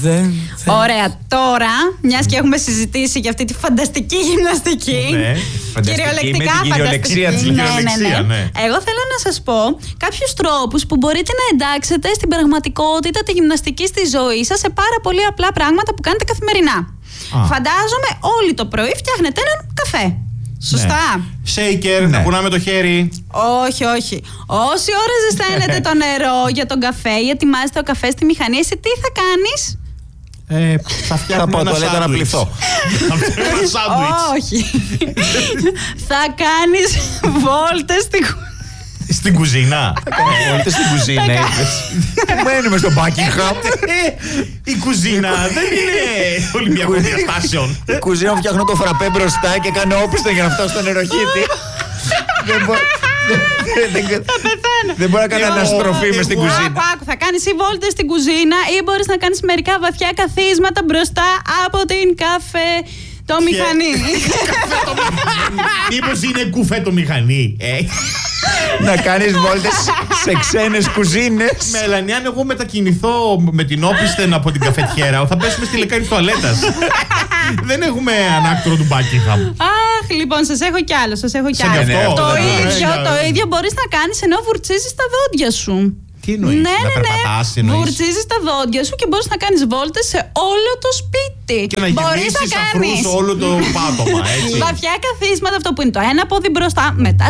Ωραία, τώρα, μιας και έχουμε συζητήσει για αυτή τη φανταστική γυμναστική. Ναι, Κυριολεκτικά με την κυριολεξία της, ναι. Εγώ θέλω να σας πω κάποιους τρόπους που μπορείτε να εντάξετε στην πραγματικότητα τη γυμναστική στη ζωή σας σε πάρα πολύ απλά πράγματα που κάνετε καθημερινά. Φαντάζομαι όλοι το πρωί φτιάχνετε έναν καφέ. Σωστά. Shaker, να κουνάμε το χέρι. Όχι, όχι. Όση ώρα ζεσταίνετε το νερό για τον καφέ ή ετοιμάζετε ο καφέ στη μηχανή, εσύ τι θα κάνεις? Θα φτιάχνω ένα σάντουιτς. να πληθώ. Όχι. Θα κάνεις βόλτες στην κουζίνα. Βόλτες στην κουζίνα είπες. Μένουμε στο Buckingham. Η κουζίνα δεν είναι Ολυμπιακών διαστάσεων. Η κουζίνα μου φτιάχνω το φραπέ μπροστά και κάνω όπιστο για να φτάσω στον νεροχύτη. Δεν μπορώ να κάνω αναστροφή μες στην κουζίνα. Άκου, θα κάνεις ή βόλτες στην κουζίνα ή μπορείς να κάνεις μερικά βαθιά καθίσματα μπροστά από την το μηχανή. Μήπως είναι κουφέτο μηχανή? Να κάνεις βόλτες σε ξένες κουζίνες. Μελανή, αν εγώ μετακινηθώ με την όπισθεν από την καφετιέρα, θα πέσουμε στη λεκάνη τουαλέτας. Δεν έχουμε ανάκτορο του Buckingham. Αχ, λοιπόν, σας έχω κι άλλο. Το ίδιο μπορείς να κάνεις ενώ βουρτσίζεις τα δόντια σου. Τι εννοείς? Ναι. Βουρτσίζεις τα δόντια σου και μπορείς να κάνεις βόλτες σε όλο το σπίτι. Και να γεμίσεις αφρούς όλο το πάτωμα, έτσι. Βαθιά καθίσματα, αυτό που είναι το ένα πόδι μπροστά, μετά